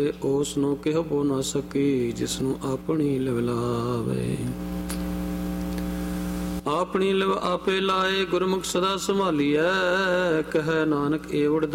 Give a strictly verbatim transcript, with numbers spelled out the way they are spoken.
ਉਸ ਨੂੰ ਕਿਹ ਬੋ ਨਾ ਸਕੀ, ਜਿਸ ਨੂੰ ਆਪਣੀ ਲਿਵ ਲਾਵੇ। ਆਪਣੀ ਲਿਵ ਆਪੇ ਲਾਏ, ਗੁਰਮੁਖ ਸਦਾ ਸੰਭਾਲੀਐ। ਕਹੈ ਨਾਨਕ ਏਵੜ